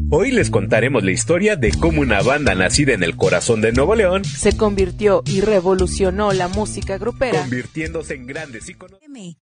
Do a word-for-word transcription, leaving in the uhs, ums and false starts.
Hoy les contaremos la historia de cómo una banda nacida en el corazón de Nuevo León se convirtió y revolucionó la música grupera, convirtiéndose en grandes íconos.